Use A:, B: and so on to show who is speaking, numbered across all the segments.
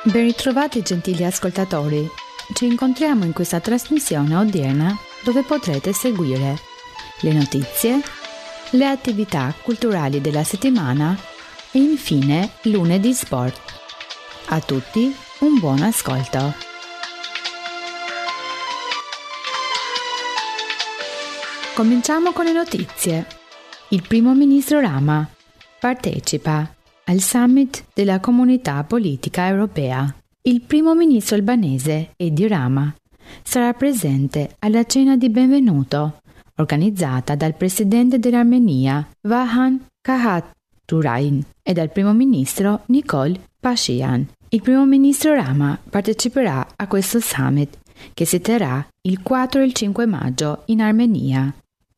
A: Ben ritrovati gentili ascoltatori, ci incontriamo in questa trasmissione odierna dove potrete seguire le notizie, le attività culturali della settimana e infine lunedì sport. A tutti un buon ascolto. Cominciamo con le notizie. Il primo ministro Rama partecipa al summit della Comunità Politica Europea. Il primo ministro albanese Edi Rama sarà presente alla cena di benvenuto organizzata dal presidente dell'Armenia Vahan Khaturain e dal primo ministro Nikol Pashinyan. Il primo ministro Rama parteciperà a questo summit che si terrà il 4 e il 5 maggio in Armenia.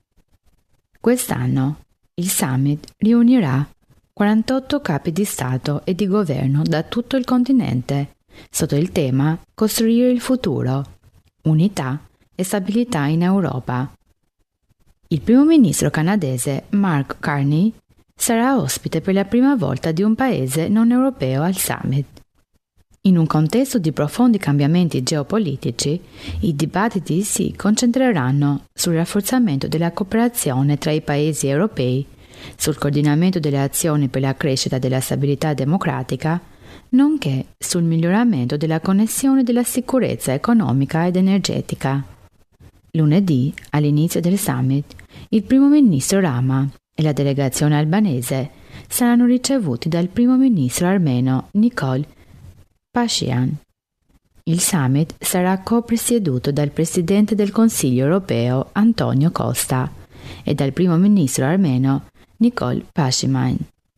A: Quest'anno il summit riunirà 48 capi di Stato e di governo da tutto il continente, sotto il tema Costruire il futuro, unità e stabilità in Europa. Il primo ministro canadese Mark Carney sarà ospite per la prima volta di un paese non europeo al summit. In un contesto di profondi cambiamenti geopolitici, i dibattiti si concentreranno sul rafforzamento della cooperazione tra i paesi europei, sul coordinamento delle azioni per la crescita della stabilità democratica, nonché sul miglioramento della connessione della sicurezza economica ed energetica. Lunedì, all'inizio del summit, il primo ministro Rama e la delegazione albanese saranno ricevuti dal primo ministro armeno Nikol Pashinyan. Il summit sarà co-presieduto dal presidente del Consiglio europeo Antonio Costa e dal primo ministro armeno Nikol Pashinyan.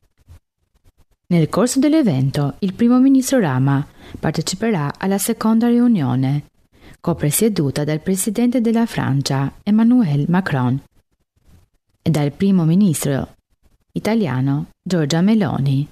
A: Nel corso dell'evento, il primo ministro Rama parteciperà alla seconda riunione, co-presieduta dal presidente della Francia Emmanuel Macron e dal primo ministro italiano Giorgia Meloni.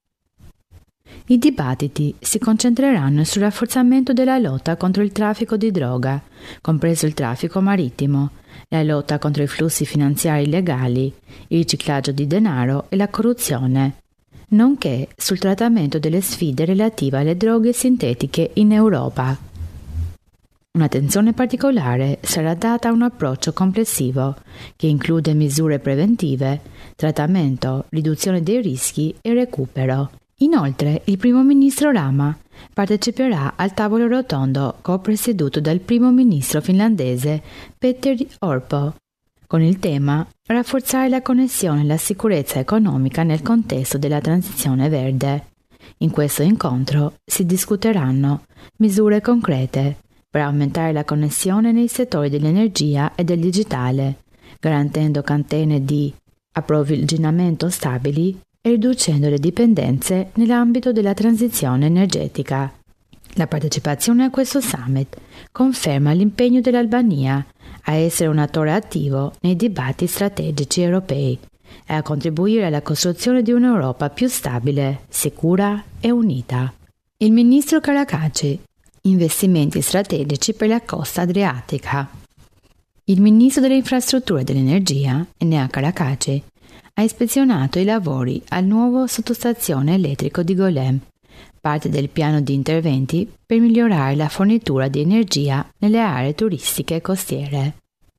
A: I dibattiti si concentreranno sul rafforzamento della lotta contro il traffico di droga, compreso il traffico marittimo, la lotta contro i flussi finanziari illegali, il riciclaggio di denaro e la corruzione, nonché sul trattamento delle sfide relative alle droghe sintetiche in Europa. Un'attenzione particolare sarà data a un approccio complessivo che include misure preventive, trattamento, riduzione dei rischi e recupero. Inoltre, il primo ministro Rama parteciperà al tavolo rotondo co-presieduto dal primo ministro finlandese Petteri Orpo, con il tema Rafforzare la connessione e la sicurezza economica nel contesto della transizione verde. In questo incontro si discuteranno misure concrete per aumentare la connessione nei settori dell'energia e del digitale, garantendo catene di approvvigionamento stabili e riducendo le dipendenze nell'ambito della transizione energetica. La partecipazione a questo summit conferma l'impegno dell'Albania a essere un attore attivo nei dibattiti strategici europei e a contribuire alla costruzione di un'Europa più stabile, sicura e unita. Il ministro Carakaci, investimenti strategici per la costa adriatica. Il ministro delle infrastrutture e dell'energia, Enea Carakaci, ha ispezionato i lavori al nuovo sottostazione elettrico di Golem, parte del piano di interventi per migliorare la fornitura di energia nelle aree turistiche costiere.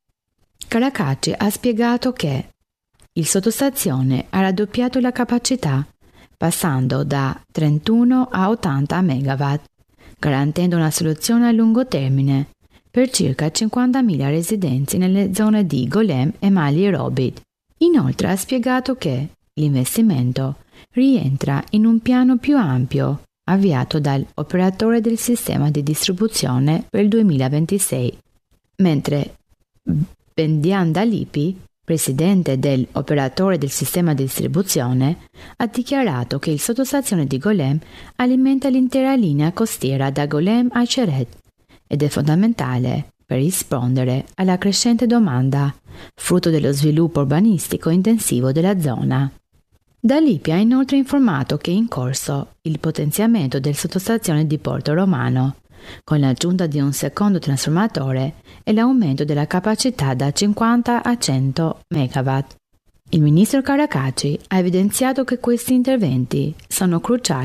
A: Carakaci ha spiegato che il sottostazione ha raddoppiato la capacità, passando da 31 a 80 MW, garantendo una soluzione a lungo termine per circa 50.000 residenze nelle zone di Golem e Mali Robid. Inoltre ha spiegato che l'investimento rientra in un piano più ampio avviato dall'operatore del sistema di distribuzione per il 2026, mentre Bendian Dalipi, presidente dell'operatore del sistema di distribuzione, ha dichiarato che il sottostazione di Golem alimenta l'intera linea costiera da Golem a Sheret ed è fondamentale per rispondere alla crescente domanda, frutto dello sviluppo urbanistico intensivo della zona. Dalipi ha inoltre informato che è in corso il potenziamento del sottostazione di Porto Romano, con l'aggiunta di un secondo trasformatore e l'aumento della capacità da 50 a 100 MW. Il ministro Carakaci ha evidenziato che questi interventi sono cruciali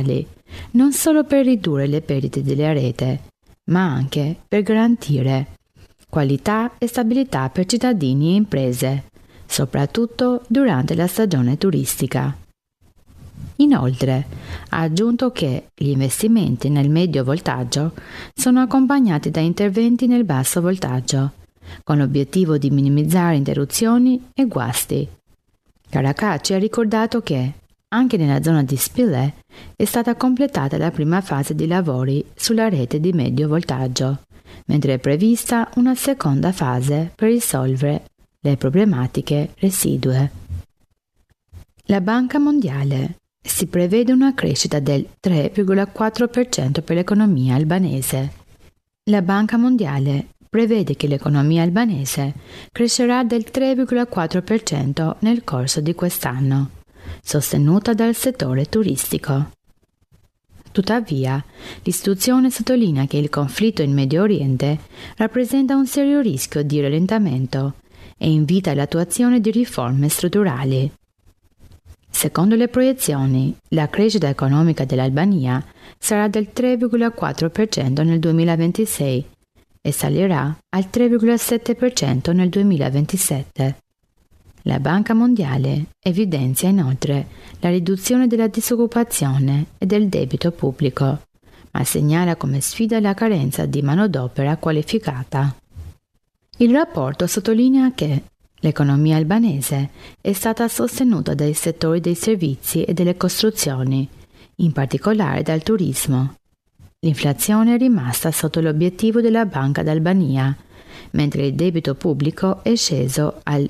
A: non solo per ridurre le perdite della rete, ma anche per garantire qualità e stabilità per cittadini e imprese, soprattutto durante la stagione turistica. Inoltre, ha aggiunto che gli investimenti nel medio voltaggio sono accompagnati da interventi nel basso voltaggio, con l'obiettivo di minimizzare interruzioni e guasti. Caracacci ha ricordato che, anche nella zona di Spilett, è stata completata la prima fase di lavori sulla rete di medio voltaggio, mentre è prevista una seconda fase per risolvere le problematiche residue. La Banca Mondiale si prevede una crescita del 3,4% per l'economia albanese. La Banca Mondiale prevede che l'economia albanese crescerà del 3,4% nel corso di quest'anno, sostenuta dal settore turistico. Tuttavia, l'istituzione sottolinea che il conflitto in Medio Oriente rappresenta un serio rischio di rallentamento e invita all'attuazione di riforme strutturali. Secondo le proiezioni, la crescita economica dell'Albania sarà del 3,4% nel 2026 e salirà al 3,7% nel 2027. La Banca Mondiale evidenzia inoltre la riduzione della disoccupazione e del debito pubblico, ma segnala come sfida la carenza di manodopera qualificata. Il rapporto sottolinea che l'economia albanese è stata sostenuta dai settori dei servizi e delle costruzioni, in particolare dal turismo. L'inflazione è rimasta sotto l'obiettivo della Banca d'Albania, mentre il debito pubblico è sceso al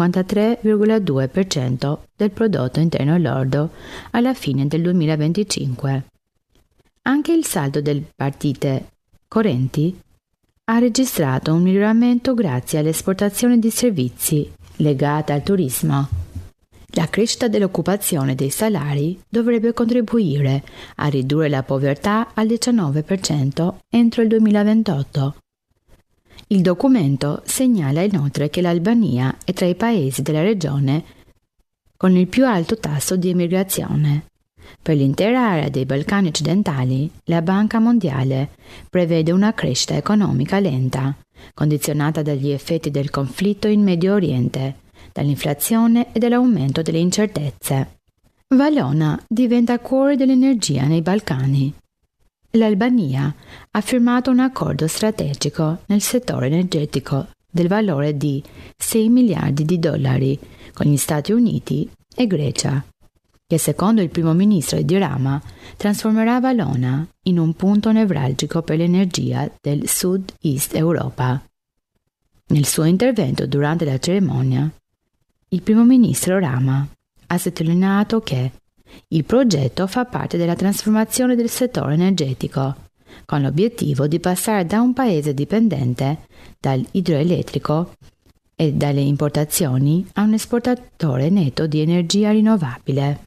A: 53,2% del prodotto interno lordo alla fine del 2025. Anche il saldo delle partite correnti ha registrato un miglioramento grazie all'esportazione di servizi legata al turismo. La crescita dell'occupazione dei salari dovrebbe contribuire a ridurre la povertà al 19% entro il 2028. Il documento segnala inoltre che l'Albania è tra i paesi della regione con il più alto tasso di emigrazione. Per l'intera area dei Balcani occidentali, la Banca Mondiale prevede una crescita economica lenta, condizionata dagli effetti del conflitto in Medio Oriente, dall'inflazione e dall'aumento delle incertezze. Valona diventa cuore dell'energia nei Balcani. L'Albania ha firmato un accordo strategico nel settore energetico del valore di 6 miliardi di dollari con gli Stati Uniti e Grecia, che secondo il primo ministro Edi Rama trasformerà Valona in un punto nevralgico per l'energia del Sud-Est Europa. Nel suo intervento durante la cerimonia, il primo ministro Rama ha sottolineato che il progetto fa parte della trasformazione del settore energetico, con l'obiettivo di passare da un paese dipendente dall'idroelettrico e dalle importazioni a un esportatore netto di energia rinnovabile.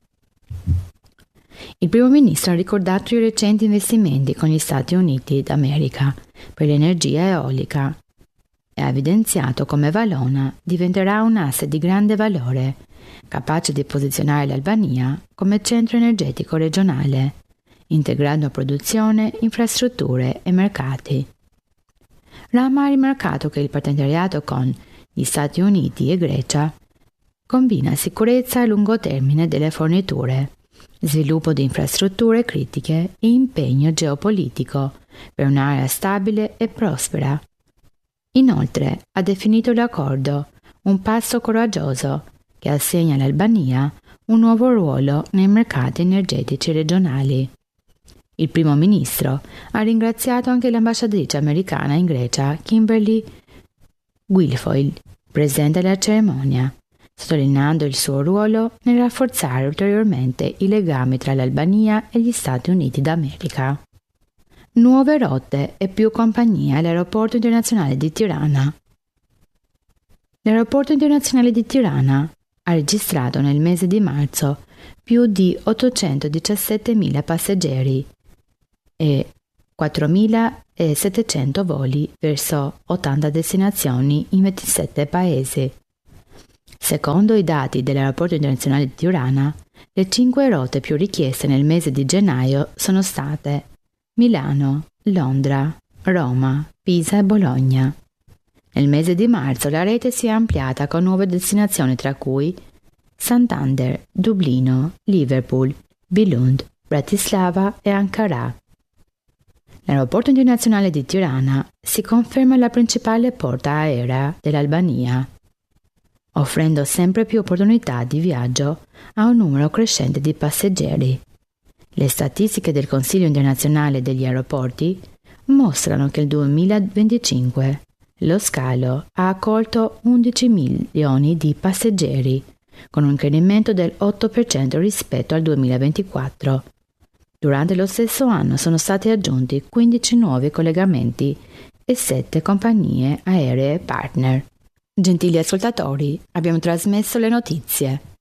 A: Il primo ministro ha ricordato i recenti investimenti con gli Stati Uniti d'America per l'energia eolica e ha evidenziato come Valona diventerà un asse di grande valore, capace di posizionare l'Albania come centro energetico regionale, integrando produzione, infrastrutture e mercati. Rama ha rimarcato che il partenariato con gli Stati Uniti e Grecia combina sicurezza a lungo termine delle forniture, sviluppo di infrastrutture critiche e impegno geopolitico per un'area stabile e prospera. Inoltre ha definito l'accordo un passo coraggioso che assegna all'Albania un nuovo ruolo nei mercati energetici regionali. Il primo ministro ha ringraziato anche l'ambasciatrice americana in Grecia, Kimberly Guilfoyle, presente alla cerimonia, sottolineando il suo ruolo nel rafforzare ulteriormente i legami tra l'Albania e gli Stati Uniti d'America. Nuove rotte e più compagnie all'aeroporto internazionale di Tirana. L'aeroporto internazionale di Tirana ha registrato nel mese di marzo più di 817.000 passeggeri e 4.700 voli verso 80 destinazioni in 27 paesi. Secondo i dati dell'aeroporto internazionale di Tirana, Le 5 rotte più richieste nel mese di gennaio sono state Milano, Londra, Roma, Pisa e Bologna. Nel mese di marzo la rete si è ampliata con nuove destinazioni tra cui Santander, Dublino, Liverpool, Billund, Bratislava e Ankara. L'aeroporto internazionale di Tirana si conferma la principale porta aerea dell'Albania, offrendo sempre più opportunità di viaggio a un numero crescente di passeggeri. Le statistiche del Consiglio internazionale degli aeroporti mostrano che nel 2025 lo scalo ha accolto 11 milioni di passeggeri, con un incremento del 8% rispetto al 2024. Durante lo stesso anno sono stati aggiunti 15 nuovi collegamenti e 7 compagnie aeree partner. Gentili ascoltatori, abbiamo trasmesso le notizie.